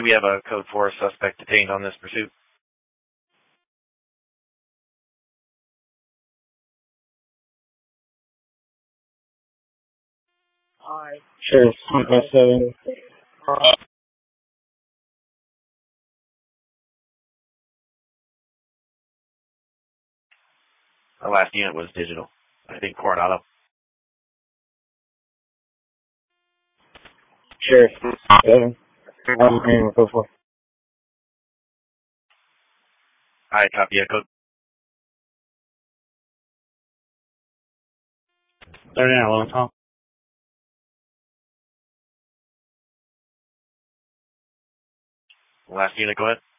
Do we have a code 4 suspect detained on this pursuit? Sure, 157. Our last unit was digital. I think Coronado. Sure, 7. Code 4. I copy a code. 39, long Tom. Last unit, go ahead.